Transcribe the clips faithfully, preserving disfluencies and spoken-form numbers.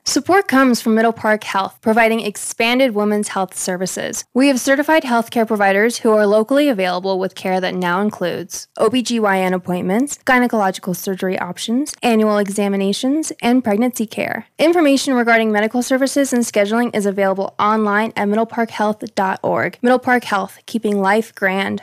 Support comes from Middle Park Health, providing expanded women's health services. We have certified healthcare providers who are locally available with care that now includes O B G Y N appointments, gynecological surgery options, annual examinations, and pregnancy care. Information regarding medical services and scheduling is available online at middle park health dot org. Middle Park Health, keeping life grand.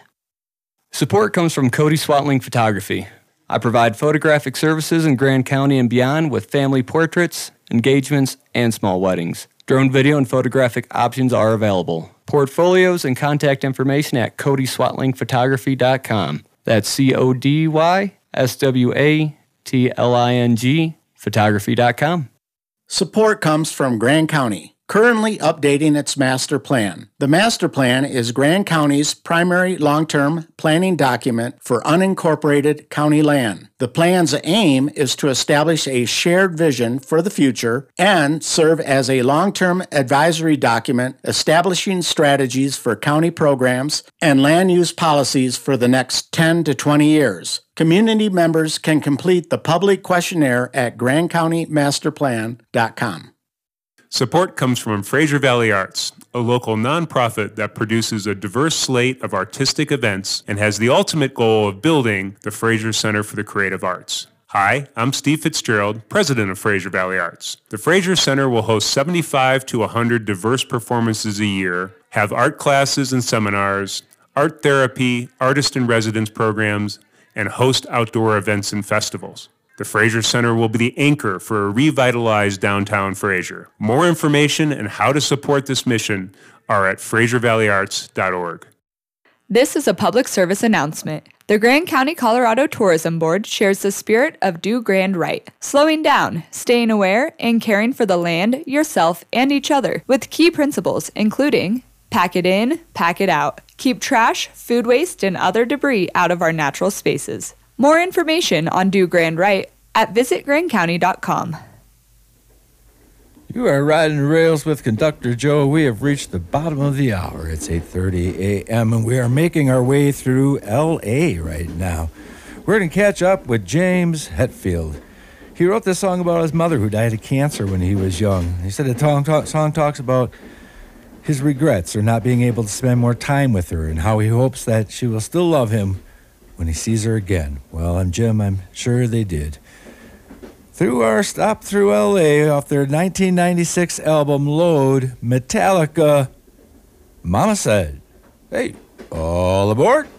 Support comes from Cody Swatling Photography. I provide photographic services in Grand County and beyond with family portraits, engagements, and small weddings. Drone video and photographic options are available. Portfolios and contact information at cody swatling photography dot com. That's C O D Y S W A T L I N G photography dot com. Support comes from Grand County, currently updating its master plan. The master plan is Grand County's primary long-term planning document for unincorporated county land. The plan's aim is to establish a shared vision for the future and serve as a long-term advisory document establishing strategies for county programs and land use policies for the next ten to twenty years. Community members can complete the public questionnaire at grand county master plan dot com. Support comes from Fraser Valley Arts, a local nonprofit that produces a diverse slate of artistic events and has the ultimate goal of building the Fraser Center for the Creative Arts. Hi, I'm Steve Fitzgerald, president of Fraser Valley Arts. The Fraser Center will host seventy-five to one hundred diverse performances a year, have art classes and seminars, art therapy, artist-in-residence programs, and host outdoor events and festivals. The Fraser Center will be the anchor for a revitalized downtown Fraser. More information and how to support this mission are at fraser valley arts dot org. This is a public service announcement. The Grand County, Colorado Tourism Board shares the spirit of Do Grand Right, slowing down, staying aware, and caring for the land, yourself, and each other, with key principles including pack it in, pack it out, keep trash, food waste, and other debris out of our natural spaces. More information on Do Grand Right at visit grand county dot com. You are riding the rails with Conductor Joe. We have reached the bottom of the hour. It's eight thirty a.m. and we are making our way through L A right now. We're going to catch up with James Hetfield. He wrote this song about his mother who died of cancer when he was young. He said the song, talk, song talks about his regrets or not being able to spend more time with her and how he hopes that she will still love him when he sees her again. Well, I'm Jim. I'm sure they did. Through our stop through L A off their nineteen ninety-six album Load, Metallica, Mama Said, hey, all aboard.